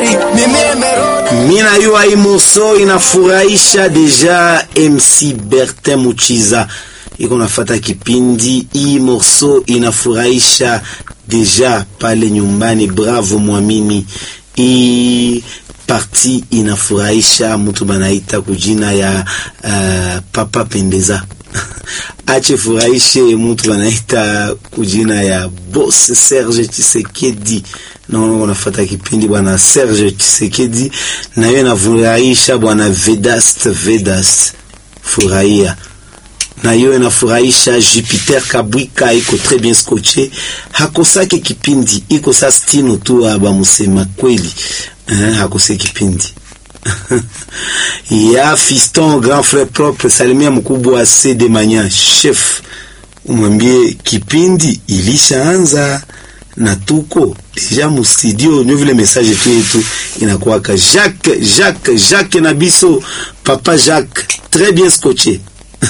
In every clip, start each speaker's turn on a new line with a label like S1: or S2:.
S1: Mina yua hii morso inafurahisha deja. MC Bertin Muchiza iko nafata kipindi. Hii morso inafurahisha deja pale nyumbani. Bravo mwamini. Hii parti inafurahisha mtu banaita kujina ya Papa Pendeza. Ache furahishe mtu banaita kujina ya Boss Serge Tshisekedi. Na unafata kipindi bwana Serge Tshisekedi, na yeye anafurahisha bwana Vedas furahia, na yeye anafurahisha Jupiter Kabwika iko très bien scotché, hakosake kipindi iko sa stino tu aba musema kweli hakosake kipindi. Ya fiston grand frère propre salimia mkubwa CD Manya chef, umwambie kipindi ilishaanza na tuko deja mu studio. Nyo vile message yetu inakuwa ka Jacques Nabiso, papa Jacques très bien scotché.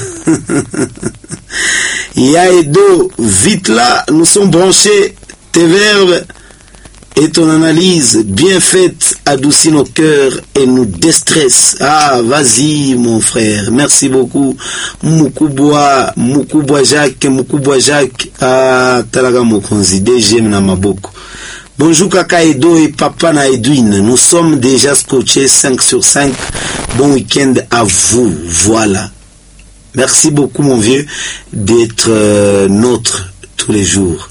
S1: Ya Edo vite là, nous sommes branchés, tes verbes et ton analyse bien faite adoucit nos cœurs et nous déstresse. Ah, vas-y mon frère, merci beaucoup. Mukubwa Jacques, ah, talaga mokonzi DGM na maboko. Bonjour Kaka Edo et Papa na Edwin, nous sommes déjà scotchés 5 sur 5. Bon week-end à vous, voilà. Merci beaucoup mon vieux d'être nôtre tous les jours.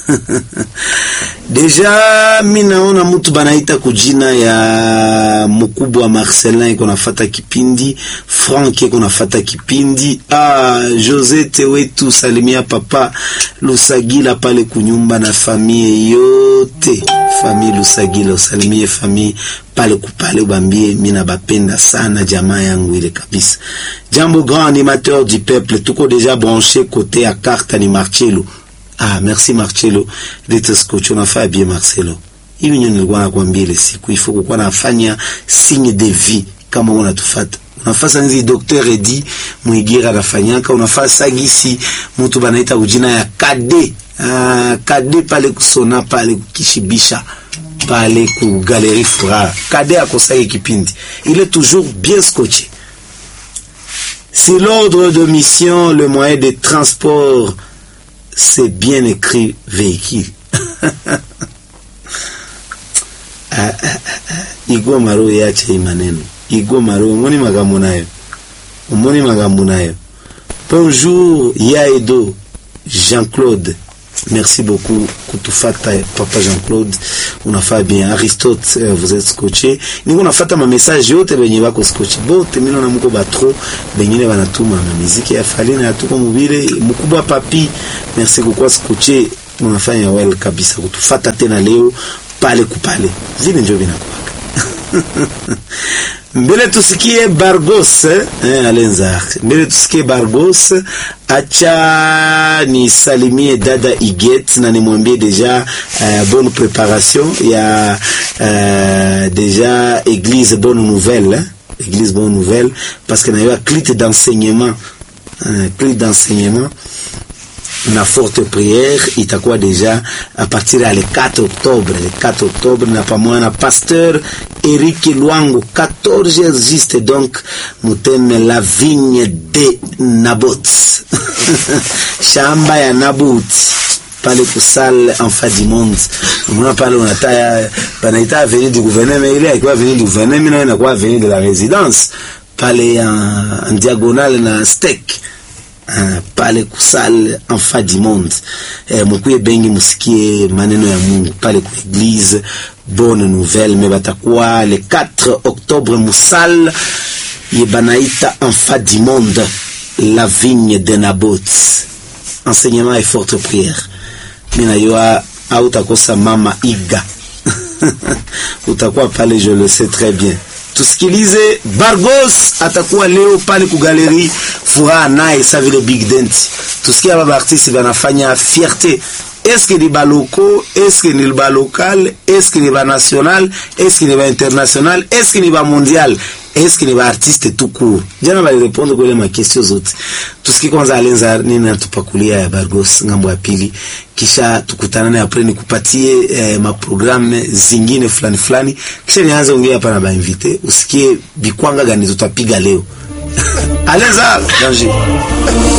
S1: Deja minaona mtu banaita kujina ya mkubwa Marcelin iko nafata kipindi, Frank iko nafata kipindi, Jose Tewetu salimia papa Lusagila pale kunyumba na famille yote, famille Lusagila salimie famille pale kupale, ubambie mina bapenda sana jamaa yangu ile kabisa. Jambo grand animateur du peuple, tuko deja branché côté à carte ni Marcelo. Merci Marcelo d'être scotché. On a fait bien Marcelo. Hivi nyo nilikuwa nakwambia ile siku ifo kukuwa nafanya signe de vie kama unatufata. Unafasa nzi Dr. Edi Mwigira anafanyaka, unafasa gisi mtu banaita ujina ya Kade. Kade pale kusona pale kukishibisha pale ku Galerie Fura. Kade akosaki kipindi. Il est toujours bien scotché. C'est l'ordre de mission, le moyen de transport. C'est bien écrit véhicule. Igo maro yache maneno. Igo maro umoni magambo nayo. Bonjour Yaedo Jean-Claude. Merci beaucoup kutufata papa Jean-Claude. Unafaa bien. Aristote, vous êtes scotché. Niko nafata ma message yote benye bako scotché. Bote mino na mko batro bengine banatuma na muziki ya Falina ya tuko mubile mkubwa papi. Merci kwa scotché. Unafanya well kabisa kutufata tena leo pale kupale. Vile ndio vinakuwa. Mbele tusikie Bargos, Alenza. Mbele tusikie Bargos, acha ni salimie dada Iget na nimwambie deja bonne préparation ya deja église bonne nouvelle, église bonne nouvelle, parce que na yo clite d'enseignement, na forte prière itakuwa deja à partir ya le 4 octobre na pamoja na pasteur Eric Luango 14 juste donc muteme la vigne de Nabot shamba ya Nabot pale kusal en fin du monde. Muna pale unataya banaita avenue du gouvernement, ile ilikuwa avenue du gouvernement na inakuwa avenue de la résidence pale en diagonale na steak. Pale kusal en fin du monde. Mkuye bengi musikie maneno ya Mungu pale ku église bonne nouvelle. Me batakuwa le 4 octobre musal yebanaita en fin du monde la vigne de Nabot. Enseignement et forte prière. Mina yoa utakosa mama Iga. Utakuwa pale, je le sais très bien. Tusikilize Bargos atakuwa leo pale ku Galerie Fura naye sa vile Big Dent. Tusikia baba artiste banafanya fierté est-ce que ni ba locaux, est-ce que ni ba local, est-ce que ni ba national, est-ce que ni ba international, est-ce que ni ba mondial, est-ce que ni ba artiste tout court. Jana bali répondre kwa ma question zote. Tusikie kwanza Alenza nini natupakulia ya Bargos ngambo ya pili, kisha tukutana naye après nikupatie ma programme zingine fulani kisha nianze ongea hapa na ba invité usikie bikwanga gani tutapiga leo. Alenza danger.